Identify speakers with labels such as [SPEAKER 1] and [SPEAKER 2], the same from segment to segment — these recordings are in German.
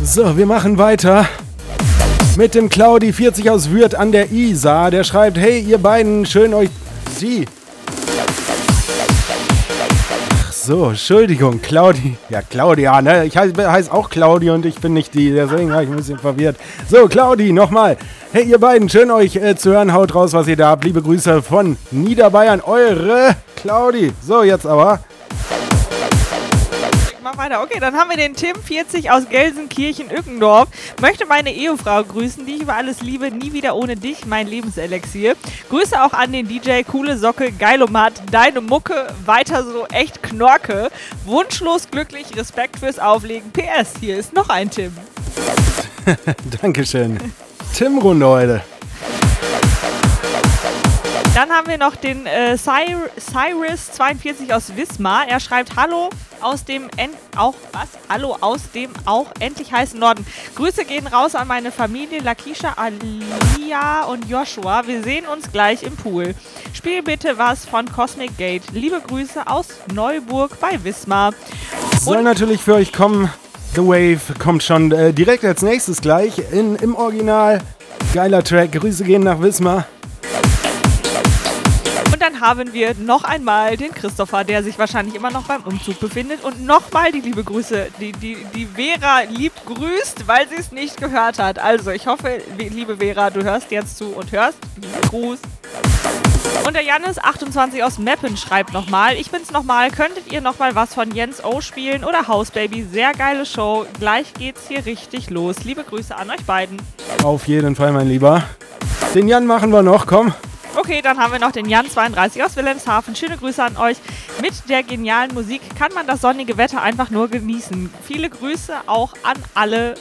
[SPEAKER 1] So, wir machen weiter mit dem Claudi 40 aus Würth an der Isar. Der schreibt, hey ihr beiden, schön euch die... Ach so, Entschuldigung, Claudi. Ja, Claudia, ne? Ich heiße auch Claudi und ich bin nicht die, deswegen war ich ein bisschen verwirrt. So, Claudi, nochmal. Hey ihr beiden, schön euch zu hören. Haut raus, was ihr da habt. Liebe Grüße von Niederbayern, eure Claudi. So, jetzt aber...
[SPEAKER 2] Mach weiter. Okay, dann haben wir den Tim 40 aus Gelsenkirchen-Ückendorf. Möchte meine Ehefrau grüßen, die ich über alles liebe. Nie wieder ohne dich, mein Lebenselixier. Grüße auch an den DJ, coole Socke, Geilomat, deine Mucke, weiter so, echt Knorke. Wunschlos glücklich, Respekt fürs Auflegen. PS, hier ist noch ein Tim.
[SPEAKER 1] Dankeschön. Tim-Runde heute.
[SPEAKER 2] Dann haben wir noch den Cyrus42 aus Wismar. Er schreibt, hallo aus dem auch endlich heißen Norden. Grüße gehen raus an meine Familie, Lakisha, Alia und Joshua. Wir sehen uns gleich im Pool. Spiel bitte was von Cosmic Gate. Liebe Grüße aus Neuburg bei Wismar.
[SPEAKER 1] Soll natürlich für euch kommen. The Wave kommt schon direkt als nächstes gleich im Original. Geiler Track. Grüße gehen nach Wismar.
[SPEAKER 2] Und dann haben wir noch einmal den Christopher, der sich wahrscheinlich immer noch beim Umzug befindet. Und nochmal die liebe Grüße, die Vera lieb grüßt, weil sie es nicht gehört hat. Also ich hoffe, liebe Vera, du hörst jetzt zu und hörst. Gruß. Und der Jannis 28 aus Meppen schreibt nochmal, ich bin's nochmal, könntet ihr nochmal was von Jens O spielen oder House Baby? Sehr geile Show, gleich geht's hier richtig los. Liebe Grüße an euch beiden.
[SPEAKER 1] Auf jeden Fall, mein Lieber. Den Jan machen wir noch, komm.
[SPEAKER 2] Okay, dann haben wir noch den Jan 32 aus Wilhelmshaven. Schöne Grüße an euch. Mit der genialen Musik kann man das sonnige Wetter einfach nur genießen. Viele Grüße auch an alle...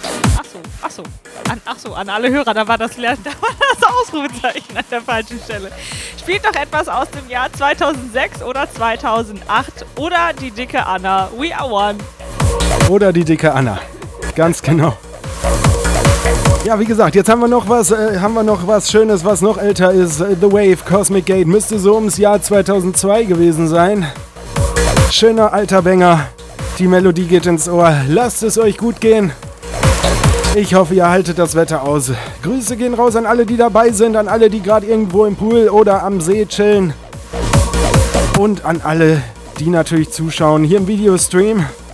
[SPEAKER 2] an alle Hörer. Da war das Ausrufezeichen an der falschen Stelle. Spielt doch etwas aus dem Jahr 2006 oder 2008 oder die dicke Anna. We are one.
[SPEAKER 1] Oder die dicke Anna. Ganz genau. Ja, wie gesagt, jetzt haben wir noch was Schönes, was noch älter ist. The Wave, Cosmic Gate, müsste so ums Jahr 2002 gewesen sein. Schöner alter Banger. Die Melodie geht ins Ohr. Lasst es euch gut gehen. Ich hoffe, ihr haltet das Wetter aus. Grüße gehen raus an alle, die dabei sind, an alle, die gerade irgendwo im Pool oder am See chillen. Und an alle, die natürlich zuschauen hier im Videostream.